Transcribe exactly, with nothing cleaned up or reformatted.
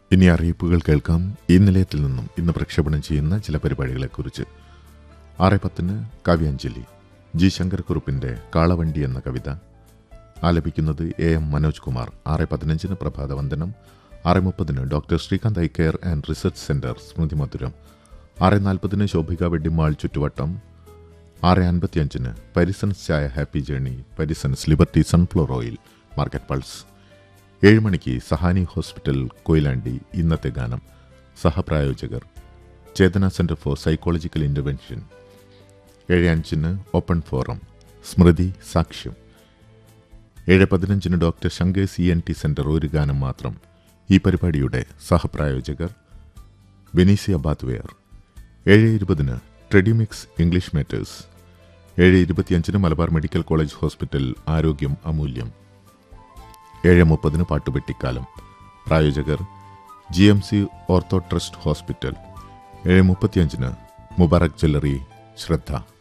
ഇനി അറിയിപ്പുകൾ കേൾക്കാം. ഈ നിലയത്തിൽ നിന്നും ഇന്ന് പ്രക്ഷേപണം ചെയ്യുന്ന ചില പരിപാടികളെക്കുറിച്ച്. ആറ് പത്തിന് കാവ്യാഞ്ജലി, ജി ശങ്കരക്കുറുപ്പിൻ്റെ കാളവണ്ടി എന്ന കവിത ആലപിക്കുന്നത് എ എം മനോജ് കുമാർ. ആറ് പതിനഞ്ചിന് പ്രഭാതവന്ദനം. ആറ് മുപ്പതിന് doctor Srikanth eye care and research centre സ്മൃതി മധുരം. ആറ് നാൽപ്പതിന് ശോഭിക വെഡിമാൾ ചുറ്റുവട്ടം. ആറ് അൻപത്തിയഞ്ചിന് പരിസൺസ് ചായ happy journey, Parisons liberty sunflower oil, market pulse. ഏഴ് മണിക്ക് സഹാനി ഹോസ്പിറ്റൽ കൊയിലാണ്ടി ഇന്നത്തെ ഗാനം. സഹപ്രായോജകർ ചേതന സെന്റർ ഫോർ സൈക്കോളജിക്കൽ ഇന്റർവെൻഷൻ. ഏഴ് അഞ്ചിന് ഓപ്പൺ ഫോറം സ്മൃതി സാക്ഷ്യം. ഏഴ് പതിനഞ്ചിന് doctor Shankar C N T centre ഒരു ഗാനം മാത്രം. ഈ പരിപാടിയുടെ സഹപ്രായോജകർ ബെനീസിയ ബാത്വെയർ. ഏഴ് ഇരുപതിന് ട്രെഡിമിക്സ് ഇംഗ്ലീഷ് മാറ്റേഴ്സ്. ഏഴ് ഇരുപത്തിയഞ്ചിന് മലബാർ മെഡിക്കൽ കോളേജ് ഹോസ്പിറ്റൽ ആരോഗ്യം അമൂല്യം. ഏഴ് മുപ്പതിന് പാട്ടുപെട്ടിക്കാലം. പ്രായോജകർ G M C ortho trust hospital. ഏഴ് മുപ്പത്തിയഞ്ചിന് മുബാറക് ജ്വല്ലറി ശ്രദ്ധ.